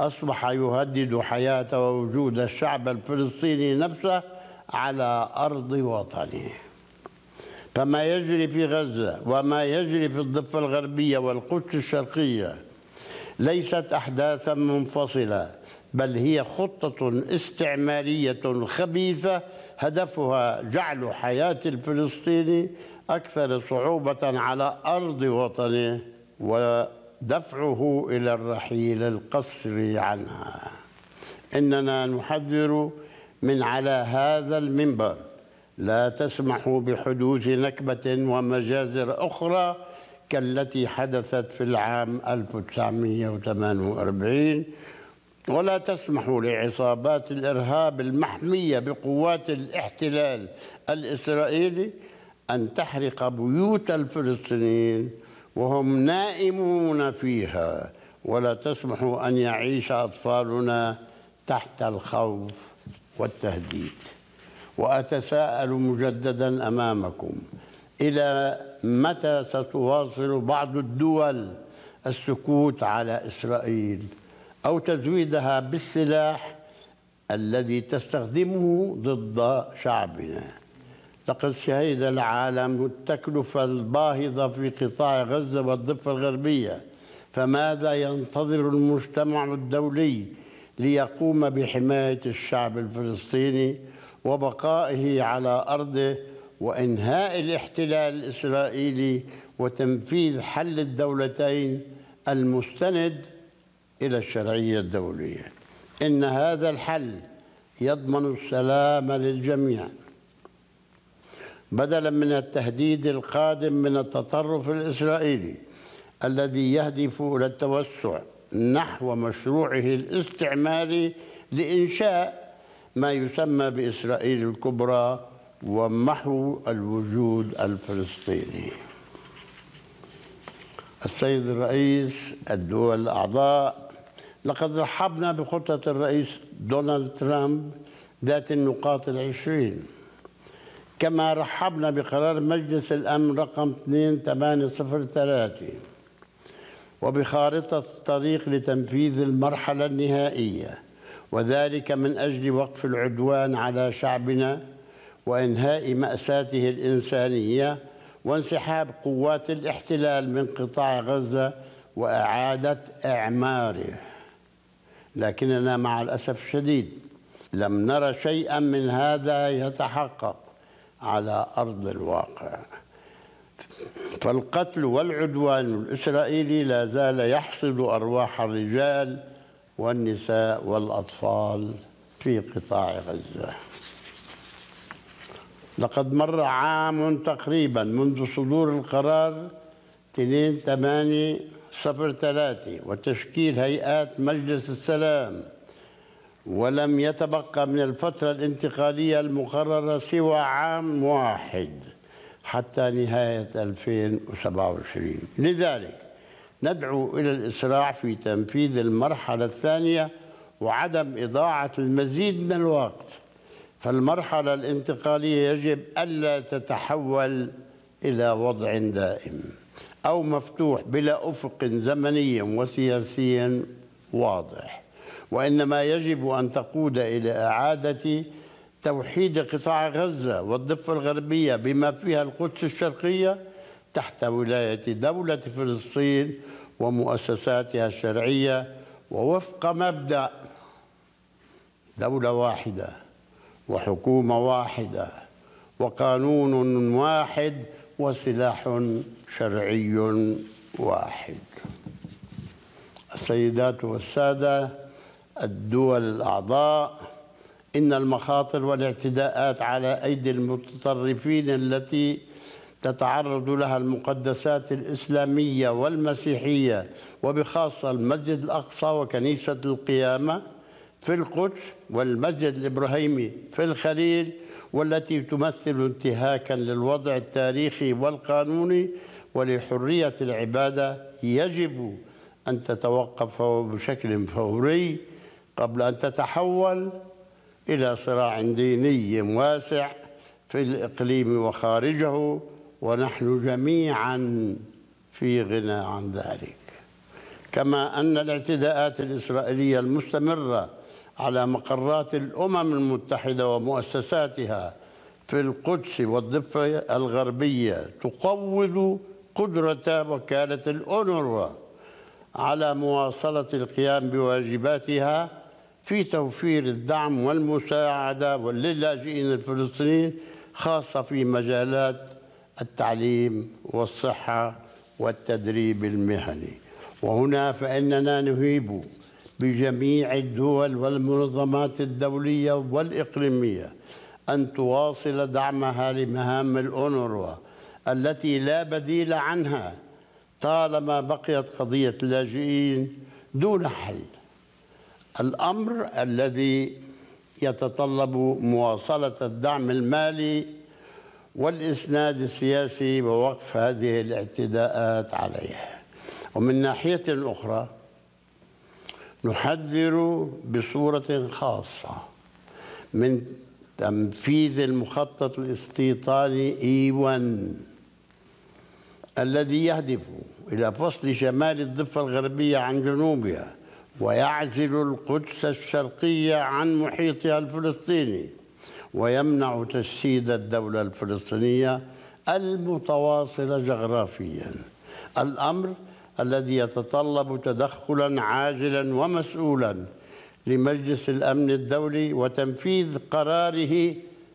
أصبح يهدد حياة ووجود الشعب الفلسطيني نفسه على أرض وطنه. فما يجري في غزة وما يجري في الضفة الغربية والقدس الشرقية ليست أحداثا منفصلة، بل هي خطة استعمارية خبيثة هدفها جعل حياة الفلسطيني أكثر صعوبة على أرض وطنه ودفعه إلى الرحيل القسري عنها. إننا نحذر من على هذا المنبر: لا تسمحوا بحدوث نكبة ومجازر أخرى كالتي حدثت في العام 1948، ولا تسمحوا لعصابات الإرهاب المحمية بقوات الاحتلال الإسرائيلي أن تحرق بيوت الفلسطينيين وهم نائمون فيها، ولا تسمحوا أن يعيش أطفالنا تحت الخوف والتهديد. وأتساءل مجددا أمامكم: إلى متى ستواصل بعض الدول السكوت على إسرائيل أو تزويدها بالسلاح الذي تستخدمه ضد شعبنا؟ لقد شهد العالم التكلفة الباهظة في قطاع غزة والضفة الغربية، فماذا ينتظر المجتمع الدولي ليقوم بحماية الشعب الفلسطيني وبقائه على أرضه وإنهاء الاحتلال الإسرائيلي وتنفيذ حل الدولتين المستند إلى الشرعية الدولية؟ إن هذا الحل يضمن السلام للجميع بدلاً من التهديد القادم من التطرف الإسرائيلي الذي يهدف إلى التوسع نحو مشروعه الاستعماري لإنشاء ما يسمى بإسرائيل الكبرى ومحو الوجود الفلسطيني. السيد الرئيس، الدول الأعضاء، لقد رحبنا بخطة الرئيس دونالد ترامب ذات النقاط 20، كما رحبنا بقرار مجلس الأمن رقم 2803 وبخارطة الطريق لتنفيذ المرحلة النهائية، وذلك من أجل وقف العدوان على شعبنا وإنهاء مأساته الإنسانية وانسحاب قوات الاحتلال من قطاع غزة وإعادة إعماره. لكننا مع الأسف الشديد لم نرى شيئا من هذا يتحقق على أرض الواقع، فالقتل والعدوان الإسرائيلي لا زال يحصد أرواح الرجال والنساء والأطفال في قطاع غزة. لقد مر عام تقريبا منذ صدور القرار 2803 وتشكيل هيئات مجلس السلام، ولم يتبقى من الفترة الانتقالية المقررة سوى عام واحد حتى نهاية 2027. لذلك ندعو إلى الإسراع في تنفيذ المرحلة الثانية وعدم إضاعة المزيد من الوقت، فالمرحلة الانتقالية يجب ألا تتحول إلى وضع دائم أو مفتوح بلا أفق زمني وسياسي واضح، وإنما يجب أن تقود إلى إعادة توحيد قطاع غزة والضفة الغربية بما فيها القدس الشرقية تحت ولاية دولة فلسطين ومؤسساتها الشرعية، ووفق مبدأ دولة واحدة وحكومة واحدة وقانون واحد وسلاح شرعي واحد. السيدات والسادة، الدول الأعضاء، إن المخاطر والاعتداءات على أيدي المتطرفين التي تتعرض لها المقدسات الإسلامية والمسيحية وبخاصة المسجد الأقصى وكنيسة القيامة في القدس والمسجد الإبراهيمي في الخليل، والتي تمثل انتهاكا للوضع التاريخي والقانوني ولحرية العبادة، يجب أن تتوقف بشكل فوري قبل أن تتحول إلى صراع ديني واسع في الإقليم وخارجه، ونحن جميعا في غنى عن ذلك. كما أن الاعتداءات الإسرائيلية المستمرة على مقرات الأمم المتحدة ومؤسساتها في القدس والضفة الغربية تقوض قدرة وكالة الأونروا على مواصلة القيام بواجباتها في توفير الدعم والمساعدة للاجئين الفلسطينيين، خاصة في مجالات التعليم والصحة والتدريب المهني. وهنا فإننا نهيب بجميع الدول والمنظمات الدولية والإقليمية أن تواصل دعمها لمهام الأونروا التي لا بديل عنها طالما بقيت قضية اللاجئين دون حل، الأمر الذي يتطلب مواصلة الدعم المالي والإسناد السياسي ووقف هذه الاعتداءات عليها. ومن ناحية أخرى نحذر بصورة خاصة من تنفيذ المخطط الاستيطاني E1 الذي يهدف إلى فصل شمال الضفة الغربية عن جنوبها ويعزل القدس الشرقية عن محيطها الفلسطيني ويمنع تجسيد الدولة الفلسطينية المتواصلة جغرافيا، الأمر الذي يتطلب تدخلا عاجلا ومسؤولا لمجلس الأمن الدولي وتنفيذ قراره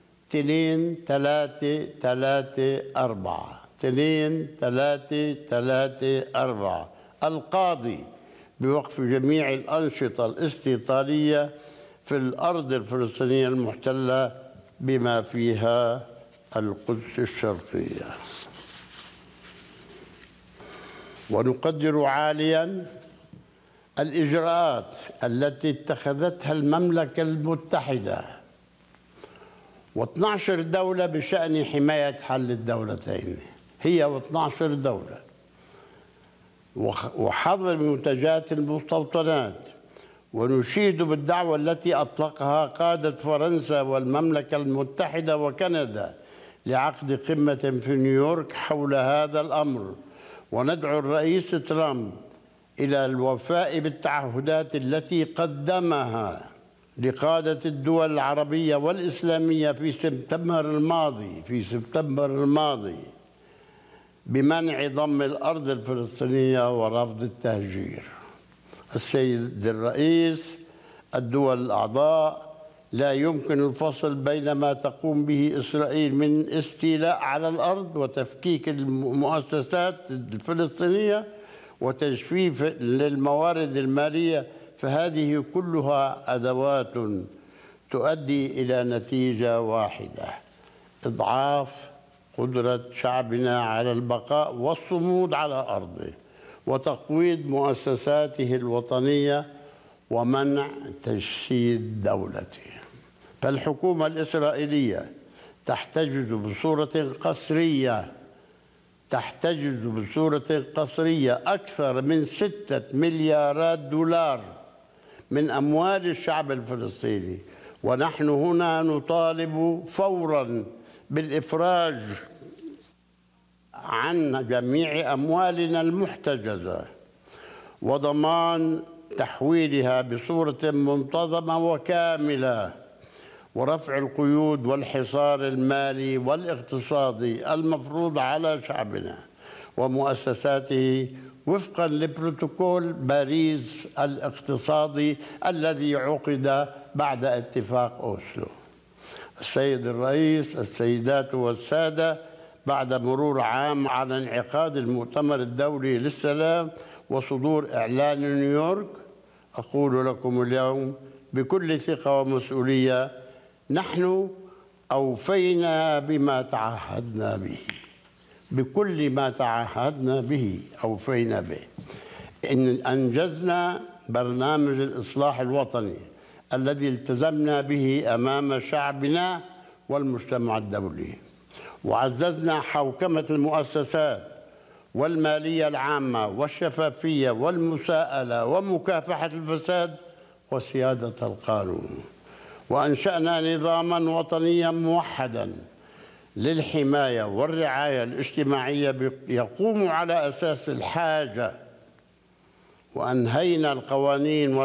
2334 القاضي بوقف جميع الأنشطة الاستيطانية في الأرض الفلسطينية المحتلة بما فيها القدس الشرقية. ونقدر عاليا الإجراءات التي اتخذتها المملكة المتحدة و12 دولة بشأن حماية حل الدولتين، هي و12 دولة، وحظر منتجات المستوطنات. ونشيد بالدعوة التي أطلقها قادة فرنسا والمملكة المتحدة وكندا لعقد قمة في نيويورك حول هذا الأمر، وندعو الرئيس ترامب إلى الوفاء بالتعهدات التي قدمها لقادة الدول العربية والإسلامية في سبتمبر الماضي بمنع ضم الأرض الفلسطينية ورفض التهجير. السيد الرئيس، الدول الأعضاء لا يمكن الفصل بين ما تقوم به إسرائيل من استيلاء على الأرض وتفكيك المؤسسات الفلسطينية وتجفيف للموارد المالية، فهذه كلها أدوات تؤدي إلى نتيجة واحدة: إضعاف قدرة شعبنا على البقاء والصمود على أرضه وتقويض مؤسساته الوطنية ومنع تجسيد دولته. فالحكومة الإسرائيلية تحتجز بصورة قصرية أكثر من 6 مليارات دولار من أموال الشعب الفلسطيني، ونحن هنا نطالب فوراً بالإفراج عن جميع أموالنا المحتجزة وضمان تحويلها بصورة منتظمة وكاملة، ورفع القيود والحصار المالي والاقتصادي المفروض على شعبنا ومؤسساته وفقا لبروتوكول باريس الاقتصادي الذي عقد بعد اتفاق أوسلو. السيد الرئيس، السيدات والسادة، بعد مرور عام على انعقاد المؤتمر الدولي للسلام وصدور إعلان نيويورك، أقول لكم اليوم بكل ثقة ومسؤولية: نحن أوفينا بما تعهدنا به، بكل ما تعهدنا به أوفينا به. إن أنجزنا برنامج الإصلاح الوطني الذي التزمنا به أمام شعبنا والمجتمع الدولي، وعززنا حوكمة المؤسسات والمالية العامة والشفافية والمساءلة ومكافحة الفساد وسيادة القانون، وأنشأنا نظاماً وطنياً موحداً للحماية والرعاية الاجتماعية يقوم على أساس الحاجة وأنهينا القوانين